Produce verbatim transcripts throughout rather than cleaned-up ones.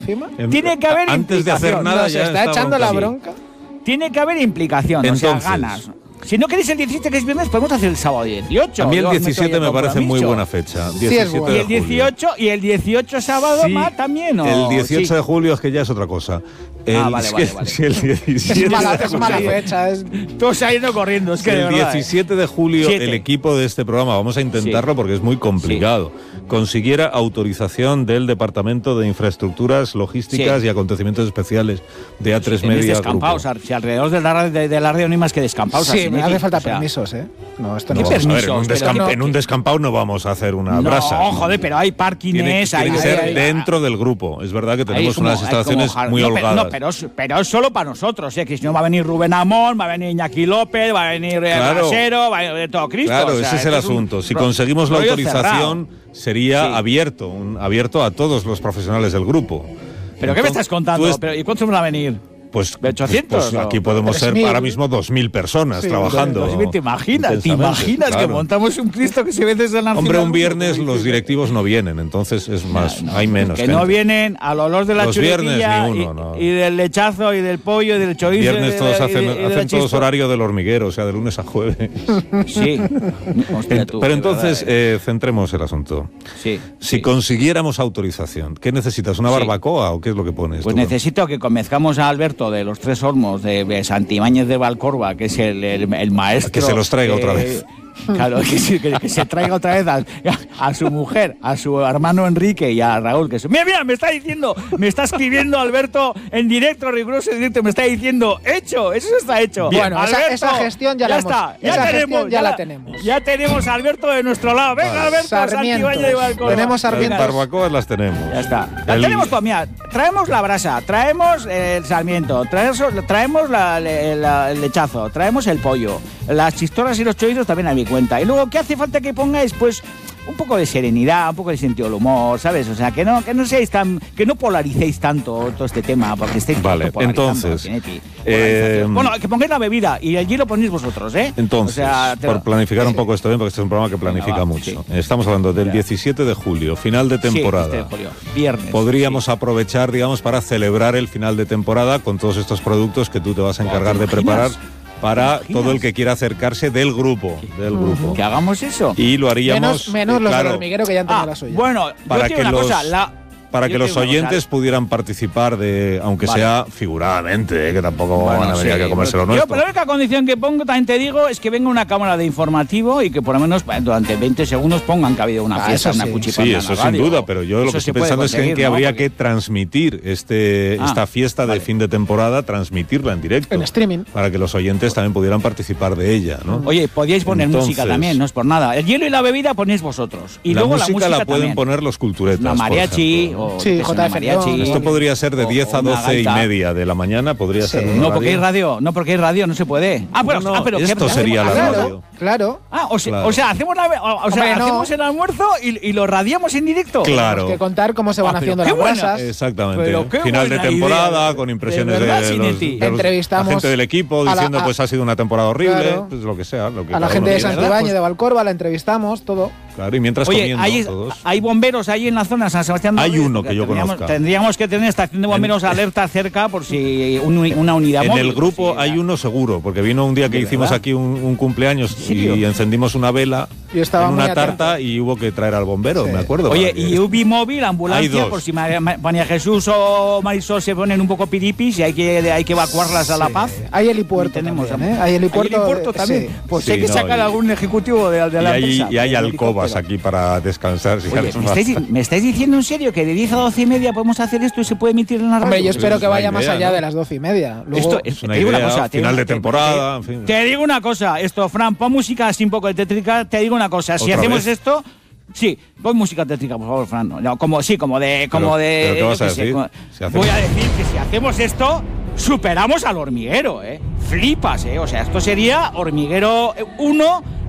Tiene que haber Antes implicación. de hacer nada Nos ya está echando la bronca. Tiene que haber implicación, Entonces, o sea, ganas. Si no queréis el diecisiete, que es viernes, podemos hacer el sábado dieciocho. A mí el Dios, diecisiete me parece muy buena fecha. Sí, es bueno. Y el dieciocho, y el dieciocho sábado sí, más también, ¿no? El dieciocho sí. de julio es que ya es otra cosa. El, Ah, vale, es vale, que, vale. Si el diecisiete Es mala, de es mala julio- fecha. Es... Todo se ha ido corriendo, es que de el verdad, diecisiete de julio Siete. el equipo de este programa, vamos a intentarlo Sí. porque es muy complicado, consiguiera autorización del Departamento de Infraestructuras, Logísticas Sí. y Acontecimientos Especiales de A tres Si tenéis Media descampados, Grupo. si alrededor de la, de, de la radio no hay más que descampados. Sí, así, me ¿no? hace falta O sea, permisos, ¿eh? No, esto no ¿Qué vamos a- A ver, en un, permisos? Pero descamp- no, en un que- descampado no vamos a hacer una No, brasa. joder, pero hay Tiene, parkings, tiene hay... que ser hay- dentro del grupo. Es verdad que Ahí tenemos es como- unas hay instalaciones como jar- muy no, pero, holgadas. no, pero, es- pero es solo para nosotros, ¿eh? Que si no va a venir Rubén Amón, va a venir Iñaki López, va a venir eh, Claro. Brasero, va a venir todo Cristo. Claro, o sea, ese es el esto un asunto. Si ro- conseguimos la rollo autorización, cerrado. sería Sí. abierto, un- abierto a todos los profesionales del grupo. ¿Pero qué me Entonces, estás contando? tú es- ¿Pero, ¿Y cuántos van a venir? Pues, ¿De ochocientos, pues, pues o? aquí podemos ser tres mil. ahora mismo dos mil personas Sí, trabajando. Dos mil, ¿Te imaginas? ¿Te intensamente, imaginas que claro. montamos un Cristo que se ve desde la Hombre, un viernes los directivos no vienen, entonces es más, hay menos. Que gente. no vienen al olor de la Los viernes chuletilla ni y, uno, no. y del lechazo y del pollo y del chorizo. Viernes y de- todos y de- hacen, y de la hacen todos chispa. horario del hormiguero, o sea, de lunes a jueves. Sí. Hostia, Ent- tú, Pero de entonces, verdad, eh. eh, centremos el asunto. Sí. Si sí. consiguiéramos autorización, ¿qué necesitas? ¿Una Sí. barbacoa o qué es lo que pones? Pues tú? necesito que convenzcamos a Alberto de los Tres Hornos de, de Santibáñez de Valcorba, que es el, el, el maestro. Que se los traiga eh, otra vez. Claro, que, sí, que, que se traiga otra vez a, a su mujer, a su hermano Enrique y a Raúl. Que se, mira, mira, me está diciendo, me está escribiendo Alberto en directo, riguroso en directo, me está diciendo, hecho, eso está hecho. Bueno, esa- esa gestión ya la hemos- está, ya esa tenemos, gestión ya la tenemos. Ya tenemos a Alberto de nuestro lado. Venga, Vale. Alberto, Santibáñez de Valcorba. Tenemos Las sarmientos. barbacoas las tenemos. Ya está. La El- tenemos pues, mira, traemos la brasa, traemos el sarmiento, traemos, traemos la- la- el lechazo, traemos el pollo, las chistoras y los chorizos también a mi cuenta. Y luego, ¿qué hace falta que pongáis? Pues un poco de serenidad, un poco de sentido del humor, ¿sabes? O sea, que no, que no seáis tan, que no polaricéis tanto todo este tema, porque estáis Vale, todo polarizando, entonces, Tinetti. eh, Polarización. Bueno, que pongáis la bebida y allí lo ponéis vosotros, ¿eh? Entonces, O sea, te- por planificar un poco esto bien, porque este es un programa que planifica va, mucho. sí. Estamos hablando del Ya. diecisiete de julio, final de temporada. Sí, este de julio, viernes. Podríamos sí. aprovechar, digamos, para celebrar el final de temporada con todos estos productos que tú te vas a encargar ¿te de preparar imaginas? para ¿Te imaginas? todo el que quiera acercarse del grupo, del grupo. Que hagamos eso. Y lo haríamos Menos, menos eh, los claro, del hormiguero que ya han tenido Ah, la suya. bueno, para yo que te digo una los cosa, la- para yo que te los digo una cosa, oyentes pudieran participar de, aunque Vale. sea figuradamente, eh, que tampoco Bueno, van a venir sí, aquí a comerse lo yo, nuestro. pero la única condición que pongo, también te digo, es que venga una cámara de informativo y que por lo menos eh, durante veinte segundos pongan que ha habido una Ah, fiesta, eso una sí. cuchipanda Sí, en eso la sin radio. duda, pero yo lo Eso que se estoy puede pensando es que, conseguir, que ¿no? habría Porque- que transmitir este, Ah, esta fiesta vale. de fin de temporada, transmitirla en directo. En streaming. Para que los oyentes también pudieran participar de ella, ¿no? Oye, podíais poner Entonces, música también, no es por nada. El hielo y la bebida ponéis vosotros. Y la luego música la música la pueden también. poner los culturetas. Una por mariachi ejemplo. o Sí, yo qué sé, J una F mariachi. León. Esto podría ser de o- diez o a una doce y gaita. media de la mañana, podría ser Sí. una No, porque hay radio. radio, no, porque hay radio, no se puede. Ah, bueno, No, no, ah, pero ¿qué- esto qué sería hacemos? la Ah, radio. Claro. Ah, o sea, Claro. o sea, hacemos la, o, o sea, Hombre, no. hacemos el almuerzo y, y lo radiamos en directo. Claro. Tenemos que contar cómo se van Ah, pero haciendo qué las buena. brasas. Exactamente. Pero qué Final de buena temporada, idea. con impresiones De de, verdad, los, Sinetti. de los- Entrevistamos la gente del equipo a la- diciendo a- pues ha sido una temporada horrible, Claro. pues lo que sea. Lo que A la cada gente uno de quiera. Santibáñez, Pues- de Valcorba, la entrevistamos, todo. Claro, y mientras Oye, comiendo hay, todos. hay bomberos ahí en la zona San Sebastián de Hay Ríos, uno porque que yo tendríamos, conozca. Tendríamos que tener estación de bomberos alerta cerca por si un- una unidad En móvil. el grupo Sí, hay ya. uno seguro, porque vino un día que ¿De hicimos verdad? aquí un, un cumpleaños ¿En serio? y encendimos una vela Y estaba en muy una atento. tarta y hubo que traer al bombero, Sí. me acuerdo. Oye, para que- y U B I móvil, Hay ambulancia, dos. por si María, María Jesús o Marisol se ponen un poco piripis y hay que, hay que evacuarlas a La Sí. Paz. Hay helipuerto Tenemos, también, ¿eh? Hay helipuerto, ¿Hay helipuerto eh, también. sí. Pues Sí, hay que no, sacar y- algún ejecutivo de, de y la hay, empresa. y hay con alcobas helicóptero. aquí para descansar. Si Oye, hace ¿me falta. estáis, ¿me estáis diciendo en serio que de diez a doce y media podemos hacer esto y se puede emitir en la radio? Hombre, yo espero es que una vaya más idea, allá ¿no? de las doce y media. Luego, Esto, es una te digo una idea, cosa, te final digo- de te- temporada, te- en fin. Te digo una cosa, esto, Fran, pon música así un poco de tétrica. Te digo una cosa, si ¿Otra hacemos vez? esto, sí, pon música tétrica, por favor, Fran. No, como sí, como de, como Pero- de. pero ¿qué yo vas a qué sé, decir? como- Si hacemos- Voy a decir que si hacemos esto, superamos al hormiguero, ¿eh? Flipas, ¿eh? O sea, esto sería hormiguero uno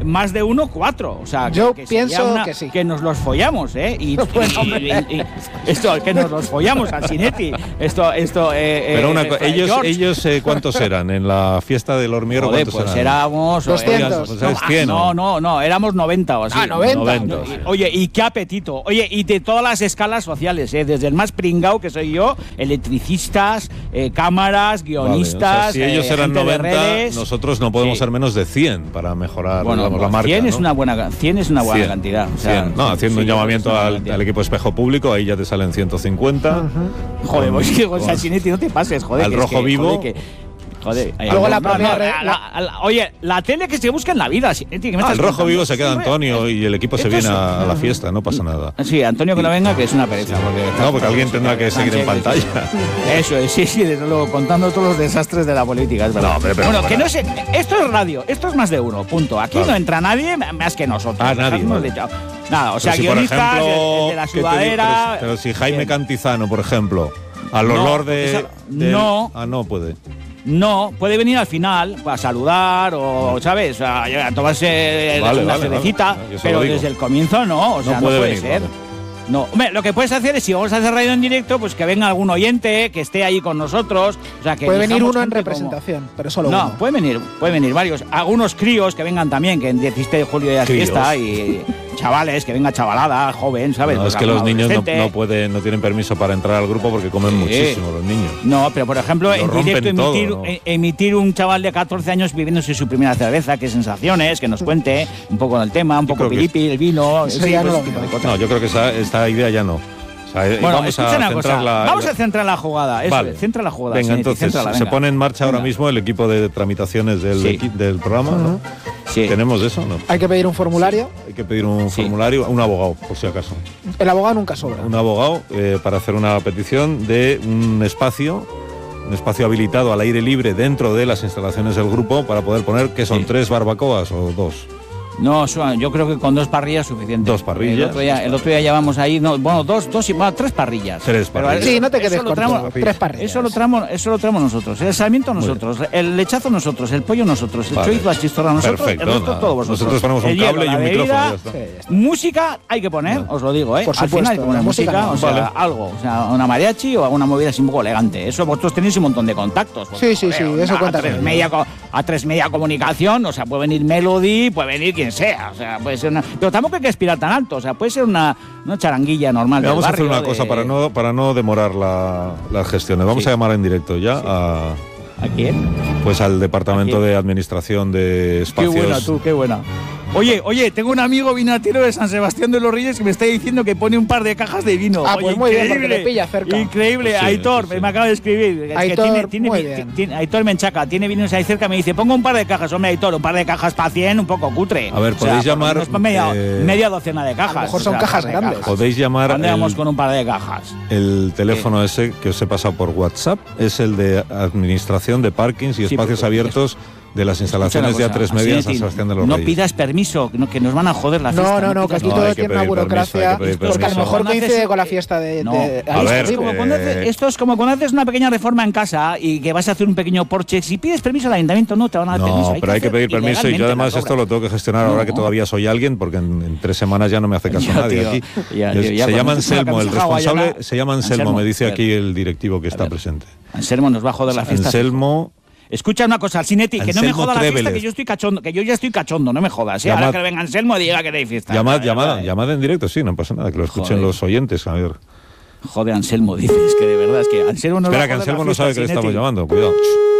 más de uno, cuatro. O sea, Yo que, que sería pienso una- que sí. que nos los follamos, ¿eh? Y, Bueno, y- y- y- esto, que nos los follamos al Cinetti. Esto, esto, eh, Pero eh, una eh, co- ellos, George. ellos eh, ¿cuántos eran? En la fiesta del hormiguero, Joder, ¿cuántos pues eran? éramos... doscientos. Pues es no, cien, no, no, no, éramos noventa o así. Ah, noventa. noventa. No, y- Oye, y qué apetito. Oye, y de todas las escalas sociales, ¿eh? Desde el más pringao que soy yo, electricistas, eh, cámaras, Vale, o guionistas, sea, si ellos eh, eran gente de noventa, redes. nosotros no podemos Sí. ser menos de cien para mejorar Bueno, digamos, la pues marca. cien ¿no? es una buena, cien es una buena cien, cantidad. O sea, cien. No, haciendo sí, un llamamiento es una buena al, cantidad. al equipo espejo público, ahí ya te salen ciento cincuenta. Joder, pues que, o sea, Con- Chinetti, no te pases, joder. Al que es rojo que- vivo. Joder, que- joder, ahí- Luego la no, propia no, red- la- la- la- oye, la tele que se busca en la vida, Chinetti, ¿qué me Al estás rojo contando? vivo se queda Hombre, Antonio y el equipo se esto viene es- a, a la fiesta, no pasa nada. Sí, Antonio que no venga, que es una pereza. Porque No, porque alguien tendrá que seguir en pantalla. Eso es, sí, sí, desde luego, contando todos los desastres de la política, es verdad. No, hombre, pero bueno, fuera. que no sé, esto es radio, esto es más de uno, punto. Aquí Vale. no entra nadie más que nosotros. Ah, nadie, Hemos vale. dicho, nada, o sea, Pero si, por guionistas, el- ejemplo, el de la ¿qué te di- sudadera... pero, pero si Jaime bien. Cantizano, por ejemplo, al No, olor de, esa- del- no. Ah, no puede. No, puede venir al final a saludar o, ¿sabes? A, a tomarse Vale, una vale, cervecita, vale. Yo se pero lo digo. desde el comienzo no, o sea, no puede puede, venir, ser. vale. No, hombre, lo que puedes hacer es, si vamos a hacer radio en directo, pues que venga algún oyente, que esté ahí con nosotros. O sea, que Puede venir elijamos uno en gente como- representación, pero solo No, uno. pueden venir, pueden venir varios. Algunos críos que vengan también, que en diecisiete de julio ya es Críos. fiesta, y chavales, que venga chavalada, joven, ¿sabes? No, Pues es que los algún niños no, adolescente. no pueden, no tienen permiso para entrar al grupo porque comen Sí. muchísimo los niños. No, pero por ejemplo, Lo en rompen directo todo, emitir, ¿no? e- emitir un chaval de catorce años viviéndose su primera cerveza, qué sensaciones, que nos cuente un poco del tema, un Yo poco creo que- piripi, el vino, Eso sí, ya pues no ese lo tipo de veo. cosas. No, yo creo que esa, esta idea ya no. O sea, eh, Bueno, vamos a escucha una centrar cosa, la, vamos la- a centrar la jugada, eso Vale. es, centra la jugada. Venga, Sinetti, entonces céntrala, se venga. pone en marcha ahora Venga. mismo el equipo de tramitaciones del, Sí. equi- del programa, ¿no? Sí. ¿Tenemos eso no? Hay que pedir un formulario. Hay que pedir un Sí. formulario, un abogado, por si acaso. El abogado nunca sobra. Un abogado eh, para hacer una petición de un espacio, un espacio habilitado al aire libre dentro de las instalaciones del grupo para poder poner, que son Sí. tres barbacoas o dos. No, Suan, yo creo que con dos parrillas es suficiente. Dos parrillas. El otro día, el otro día llevamos ahí, no, bueno, dos, dos y bueno, tres parrillas. Tres Pero parrillas. Sí, no te eso quedes lo corto. traemos- Tres parrillas. Eso lo traemos, eso lo traemos nosotros. El salmiento nosotros, el lechazo nosotros, el pollo nosotros, el Vale. chorizo, la chistorra nosotros, Perfecto, el resto nada. todos vosotros. Nosotros ponemos un El hielo, cable y la un bebida, micrófono, ya está. Sí, ya está. Música hay que poner, os lo digo, ¿eh? Por Al final hay que supuesto, poner la música música, no. o sea, Vale. algo, o sea, una mariachi o alguna movida así un poco elegante. Eso vosotros tenéis un montón de contactos. Sí, sí, sí, eso a cuenta tres con media co- a tres media comunicación, o sea, puede venir Melody, puede venir quien sea, o sea, puede ser una, pero tampoco hay que aspirar tan alto, o sea, puede ser una, una charanguilla normal. del Vamos a hacer barrio una cosa de- para no, para no demorar la- las gestiones. Vamos Sí. a llamar en directo ya Sí. a, ¿A quién? pues al Departamento ¿A quién? de Administración de Qué Espacios. buena tú, qué buena. Oye, oye, tengo un amigo vinatero de San Sebastián de los Reyes que me está diciendo que pone un par de cajas de vino. Ah, Oye, pues muy bien, porque increíble, le pilla cerca. Increíble, Pues sí, Aitor, sí, sí. me acaba de escribir. Es que Aitor, tiene, tiene, muy vi- bien. tiene- Aitor Menchaca, tiene vinos ahí cerca, me dice, pongo un par de cajas. Hombre, Aitor, un par de cajas para cien, un poco cutre. A ver, O sea, podéis por lo llamar, menos pa' media, eh, media docena de cajas. a lo mejor o son sea, cajas par de grandes. Podéis llamar ¿Dónde vamos el, con un par de cajas? el teléfono ese que os he pasado por WhatsApp, es el de Administración de Parkings y Sí, Espacios porque- Abiertos de las Escucha instalaciones una de A cosa, tres Media en San Asinetti, Sebastián de los no Reyes. pidas permiso, que no- que nos van a joder la fiesta. No, no, no, que pidas aquí No, todo hay que tiene una pedir permiso, burocracia. hay que pedir Porque a lo permiso. mejor Cuando haces- coincide con la fiesta de. No. de- A ahí Esto ver, es vivo. como eh, cuando haces- esto es como cuando haces una pequeña reforma en casa y que vas a hacer un pequeño porche. Si pides permiso al ayuntamiento, no te van a dar permiso. No, pero hay que hacer pedir permiso y yo ilegalmente además las esto obras. lo tengo que gestionar ahora No. que todavía soy alguien porque en, en tres semanas ya no me hace caso Ya, nadie tío. aquí. Ya, Yo- tío, ya se cuando llama metes una Anselmo, el camisa responsable hawaiana- se llama Anselmo, Anselmo, me dice a ver. aquí el directivo que A está ver. presente. Anselmo nos va a joder la fiesta. Anselmo, Escucha una cosa, Sinetti, que no me Anselmo joda la fiesta, Trévelez. que yo estoy cachondo, que yo ya estoy cachondo, no me jodas. ¿eh? Llamad- Ahora que venga Anselmo y diga que hay fiesta. llamad, Vale, llamad, vale. llamad en directo, sí, no pasa nada, que lo escuchen Joder. los oyentes, a ver. Joder, Anselmo, dices que de verdad es que Anselmo nos va Espera, a que joder Anselmo la no fiesta, sabe que le estamos Sinetti. llamando, cuidado.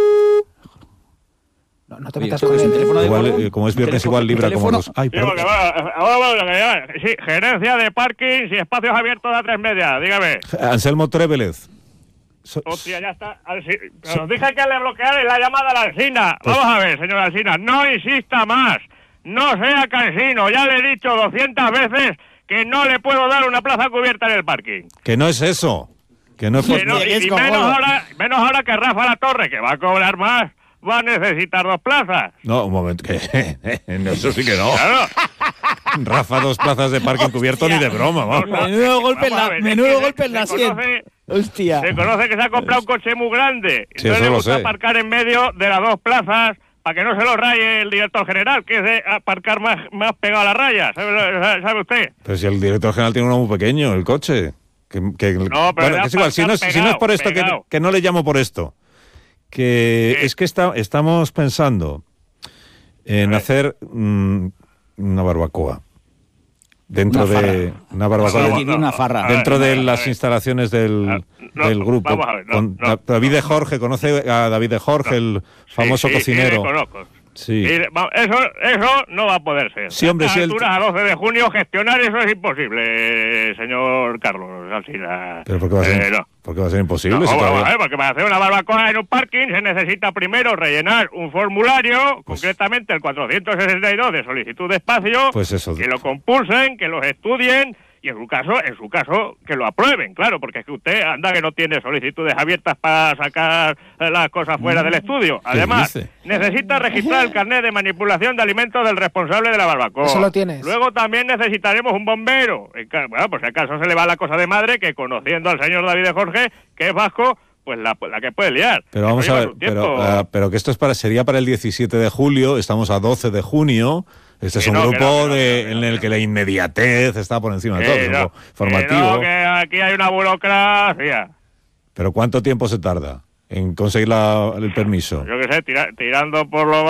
No, no te Oye, metas ¿esto con qué es, un él. teléfono de Igual, Gordon? eh, como es ¿Un viernes, teléfono- igual un libra como teléfono? los... Ay, Digo perdón. que va, ahora vamos a lo que va. Sí, gerencia de parkings y espacios abiertos de A tres Media, dígame. Anselmo Trévelez. So- Hostia, ya está. Alci- Os dije que le bloqueara la llamada a la Alsina. Pues- Vamos a ver, señor Alsina, no insista más. No sea cansino. Ya le he dicho doscientas veces que no le puedo dar una plaza cubierta en el parking. Que no es eso. Que no es... Que no- Hostia, y es y cojonudo. menos ahora, menos ahora que Rafa La Torre, que va a cobrar más, va a necesitar dos plazas. No, un momento, que no, eso sí que no. Claro. Rafa, dos plazas de parking cubierto ni de broma, vamos. Menudo golpe en Vamos a la, ver, menudo es que golpe en se la sien. conoce- Hostia. Se conoce que se ha comprado un coche muy grande. Sí, Entonces eso le lo gusta sé. aparcar en medio de las dos plazas para que no se lo raye el director general, que es de aparcar más, más pegado a la raya, ¿sabe, sabe usted? Pero si el director general tiene uno muy pequeño, el coche. Que, que, no, pero bueno, que es igual, si no es, pegado, si no es por esto, que, que no le llamo por esto. Que sí. Es que está, estamos pensando en hacer mmm, una barbacoa. Dentro una de una barbacoa sí, de, una farra. dentro de las instalaciones del, no, del grupo. Ver, no, con no, David de Jorge, ¿conoce a David de Jorge, no, el famoso sí, sí, cocinero? Sí, le conozco. Sí. Y, eso, eso no va a poder ser. Sí, hombre, a sí, el... a doce de junio gestionar eso es imposible, señor Carlos Alsina. ¿Pero por qué va a ser, eh, no. ¿por qué va a ser imposible? No, si vamos todavía... a ver, porque para hacer una barbacoa en un parking se necesita primero rellenar un formulario, pues... concretamente el cuatrocientos sesenta y dos de solicitud de espacio, pues eso. que lo compulsen, que los estudien y en su caso, en su caso, que lo aprueben, claro, porque es que usted anda que no tiene solicitudes abiertas para sacar las cosas fuera del estudio. Además, necesita registrar el carnet de manipulación de alimentos del responsable de la barbacoa. Eso lo tienes. Luego también necesitaremos un bombero. Bueno, pues si acaso se le va la cosa de madre, que conociendo al señor David de Jorge, que es vasco, pues la, la que puede liar. Pero vamos a ver, pero, uh, pero que esto es para, sería para el diecisiete de julio, estamos a doce de junio... Este es un no, grupo no, no, de, no, no, no, en el que la inmediatez está por encima de todo, es un grupo formativo. Que, no, que aquí hay una burocracia. ¿Pero cuánto tiempo se tarda en conseguir la, el permiso? Yo qué sé, tira, tirando por lo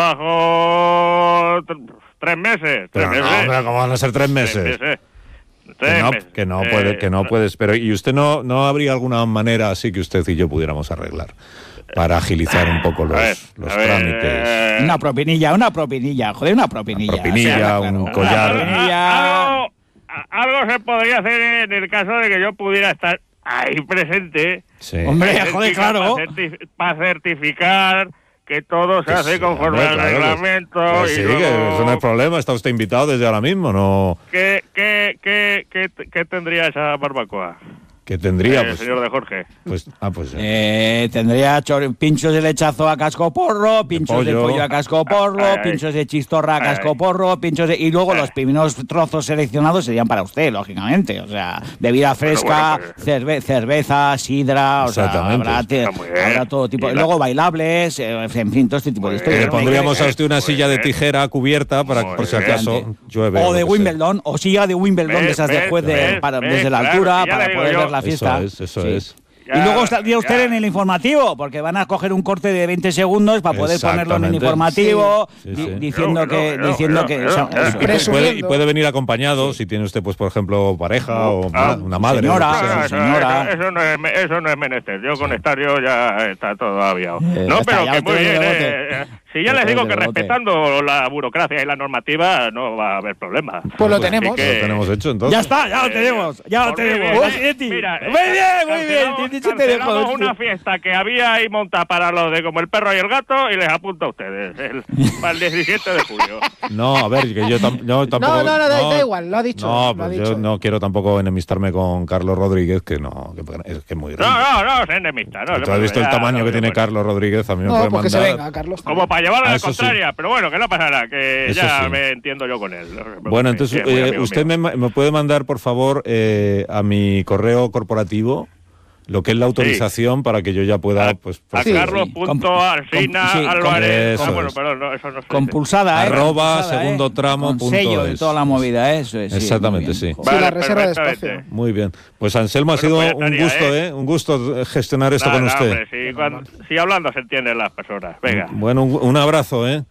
bajo tres meses. Pero tres no, meses. hombre, ¿cómo van a ser tres meses? Tres meses. Que no, que no, puede, eh, que no puedes. Pero ¿y usted no, no habría alguna manera así que usted y yo pudiéramos arreglar? Para agilizar un poco los, ver, los ver, trámites. Eh, una propinilla, una propinilla, joder, una propinilla. Una propinilla, o sea, claro, un collar. Propinilla. Algo, algo se podría hacer en el caso de que yo pudiera estar ahí presente. Sí. Hombre, joder, claro. Para, certif para certificar que todo se pues hace conforme sí, hombre, al claro, reglamento. Pues, pues y sí, luego... que eso no es problema, está usted invitado desde ahora mismo, ¿no? ¿Qué, qué, qué, qué, qué tendría esa barbacoa? ¿Qué tendría? Eh, pues, señor de Jorge. Pues, ah, pues eh, tendría pinchos de lechazo a cascoporro, pinchos de pollo, de pollo a cascoporro, ay, pinchos ay. de chistorra a cascoporro, pinchos de... Y luego ay. los primeros trozos seleccionados serían para usted, lógicamente. O sea, bebida fresca, bueno, bueno, cerve cerveza, sidra, o sea, habrá, te, habrá todo tipo. Y luego bailables, eh, en fin, todo este tipo de historias. Le pondríamos a usted una silla de tijera cubierta para por si acaso llueve. O de Wimbledon, o silla de Wimbledon de esas de juez de, para, desde la altura, para poder ver la fiesta. Eso es, eso sí. es. Ya, y luego estaría usted ya. en el informativo, porque van a coger un corte de veinte segundos para poder ponerlo en el informativo, sí. Sí, sí. diciendo no, que... No, diciendo no, que no, eso, no, eso. Y, puede, y puede venir acompañado, sí. si tiene usted, pues por ejemplo, pareja no, o ah, una madre. Señora, no, no, señora. Eso, eso, no es, eso no es menester. Yo con estar yo ya está todo aviado. Eh, no, pero que muy bien. Eh, si ya les digo que respetando la burocracia y la normativa no va a haber problema. Pues lo tenemos. Lo tenemos hecho entonces. Ya está, ya lo tenemos. Ya lo tenemos. Mira, muy bien, muy bien. Cancelamos una fiesta que había ahí montada para los de como el perro y el gato y les apunto a ustedes el, para el diecisiete de julio. No, a ver, que yo, tam yo tampoco... No, no, no, no, da igual, lo ha dicho. No, lo pues ha yo dicho. no quiero tampoco enemistarme con Carlos Rodríguez, que no, que es que es muy grande. No, no, no, es enemista. No, ¿Tú has visto el tamaño no, que tiene Carlos Rodríguez? A mí me no, puede porque mandar... se venga, Carlos. Como para llevarlo a la contraria, sí. pero bueno, que no pasará, que eso ya sí. me entiendo yo con él. Bueno, entonces, eh, usted me, me puede mandar, por favor, eh, a mi correo corporativo lo que es la autorización sí. para que yo ya pueda a, pues, a sí, Carlos sí. punto Alsina sí, Álvarez ah, bueno, pero no, eso no sé. Compulsada, ¿eh? arroba compulsada, segundo ¿eh? tramo con punto sello es. y toda la movida, eso es. Exactamente, sí. sí. Vale, sí, la reserva de espacio. Muy bien. Pues Anselmo, bueno, ha sido pues un gusto, ¿eh? ¿eh? Un gusto gestionar esto nah, con nah, usted. Hombre, sí, cuando, sí, hablando se entienden las personas. Venga. Bueno, un, un abrazo, ¿eh?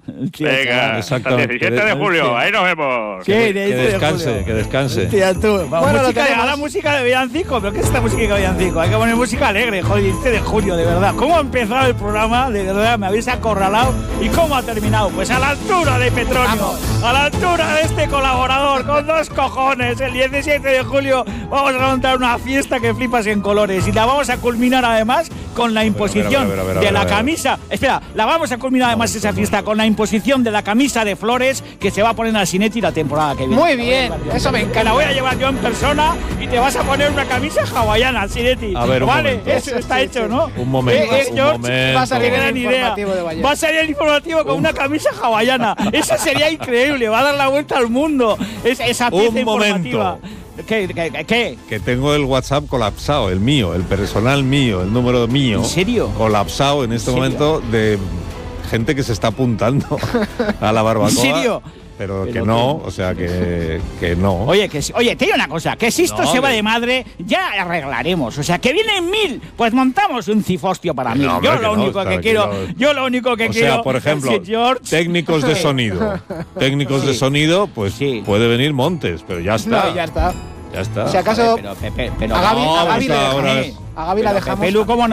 Venga, hasta el diecisiete de julio, ahí nos vemos. Sí, que, que descanse, de que descanse. Hostia, tú. Bueno, música, a la música de villancico, pero ¿qué es esta música de villancico? Hay que poner música alegre, joder, diecisiete de julio, de verdad. ¿Cómo ha empezado el programa? De verdad, me habéis acorralado. ¿Y cómo ha terminado? Pues a la altura de Petronio, vamos. A la altura de este colaborador, con dos cojones. El diecisiete de julio vamos a montar una fiesta que flipas en colores y la vamos a culminar además con la imposición ver, ver, ver, ver, de la ver, ver. camisa. Espera, la vamos a culminar además no, esa no, fiesta no. con la imposición de la camisa de flores que se va a poner al Sinetti la temporada que viene. Muy bien, eso me encanta. Que la voy a llevar yo en persona y te vas a poner una camisa hawaiana, Sinetti. A ver, un vale, momento. eso está sí, hecho, sí. ¿no? Un momento, eh, eh, un George, momento. Va a salir gran el idea. informativo de Vallecas. Va a salir el informativo con una camisa hawaiana. Eso sería increíble, va a dar la vuelta al mundo. Es, esa pieza un informativa. Momento. ¿Qué, qué, ¿Qué? Que tengo el WhatsApp colapsado, el mío, el personal mío, el número mío. ¿En serio? Colapsado en este momento de gente que se está apuntando a la barbacoa. ¿En serio? Pero, Pero que no, que- o sea, que, que no. Oye, que si- oye, te digo una cosa, que si esto No, se va que- de madre, ya arreglaremos. O sea, que vienen mil, pues montamos un cifostio para mil. No, hombre, yo que lo no, único está que quiero, tranquilo. yo lo único que o quiero. sea, por ejemplo, es que George- técnicos de sonido. Técnicos de Sí. sonido, pues Sí. puede venir Montes, pero ya está. No, ya está. Ya está. Si acaso, Pero, Pepe, pero a Gaby, no, a Gaby está le ahora dejamos. es- A Gaby la pero dejamos. Pepe Lu, ¿cómo